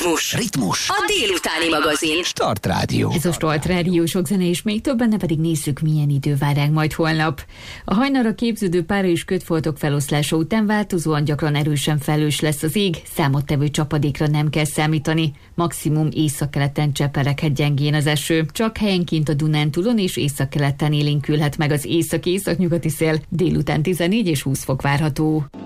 Ritmus. A délutáni magazin. Start Rádió. Ez a Start Rádió, sok zene és még több, benne pedig nézzük, milyen idő vár ránk majd holnap. A hajnalra képződő pára és kötfoltok feloszlása után változóan gyakran erősen felhős lesz az ég, számottevő csapadékra nem kell számítani. Maximum északkeleten csepereghet gyengén az eső. Csak helyenként a Dunántúlon és északkeleten élénkülhet meg az észak-északnyugati szél. Délután 14 és 20 fok várható.